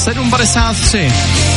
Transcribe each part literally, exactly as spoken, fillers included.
sedm padesát tři.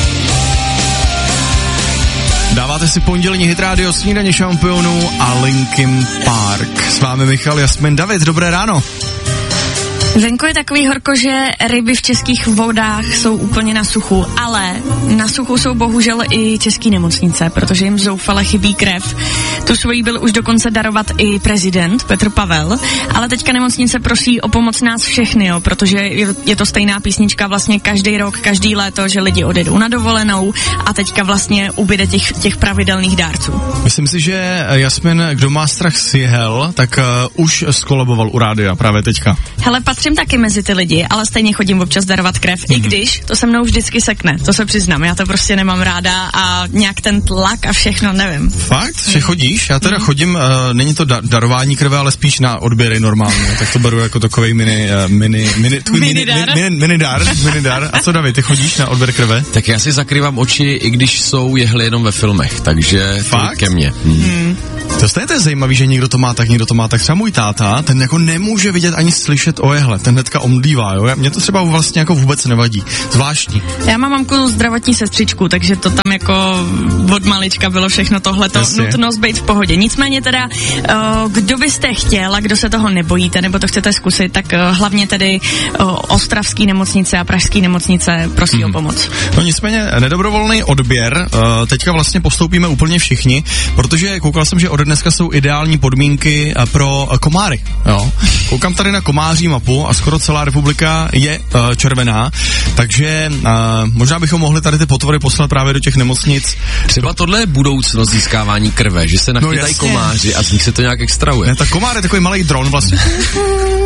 Dáváte si pondělní hit rádio Snídaně šampionů a Linkin Park. S vámi Michal, Jasmin, David, dobré ráno. Venku je takový horko, že ryby v českých vodách jsou úplně na suchu, ale na suchu jsou bohužel i české nemocnice, protože jim zoufale chybí krev. Tu svoji byl už dokonce darovat i prezident Petr Pavel, ale teďka nemocnice prosí o pomoc nás všechny, jo, protože je to stejná písnička vlastně každý rok, každý léto, že lidi odjedou na dovolenou a teďka vlastně ubyde těch, těch pravidelných dárců. Myslím si, že Jasmin, kdo má strach z jehel, tak uh, už skolaboval u rádia právě teďka. Hele, patřím taky mezi ty lidi, ale stejně chodím občas darovat krev, mm-hmm. i když to se mnou vždycky sekne, to se přiznám, já to prostě nemám ráda a nějak ten tlak a všechno, nevím. Fakt? Že chodíš? Já teda mm. chodím, uh, není to da- darování krve, ale spíš na odběry normálně, tak to beru jako takovej mini, uh, mini, mini, tvůj mini, mini, mini, mini dar, mini dar. A co, David, ty chodíš na odběr krve? Tak já si zakrývám oči, i když jsou jehly jenom ve filmech, takže fakt? Ke mně. Mm. Mm. To stejně je zajímavý, že někdo to má tak, někdo to má tak. Třeba můj táta, ten jako nemůže vidět ani slyšet o jehle, ten hnedka omdlívá, jo. Mně to třeba vlastně jako vůbec nevadí. Zvláštní. Já mám mamku zdravotní sestřičku, takže to tam jako od malička bylo všechno tohleto, nutnost být v pohodě. Nicméně teda, uh, kdo byste chtěl a kdo se toho nebojíte, nebo to chcete zkusit, tak uh, hlavně tedy uh, ostravský nemocnice a pražský nemocnice prosí hmm. o pomoc. No nicméně nedobrovolný odběr, uh, teďka vlastně postoupíme úplně všichni, protože koukal jsem, že ode dneska jsou ideální podmínky uh, pro uh, komáry, jo. Koukám tady na komáří mapu a skoro celá republika je uh, červená, takže uh, možná bychom mohli tady ty potvory poslat právě do těch nemocnic. Třeba tohle je budoucnost získávání krve, že se nachytají no, komáři a z nich se to nějak extrahuje. Ne, tak komár je takový malý dron vlastně.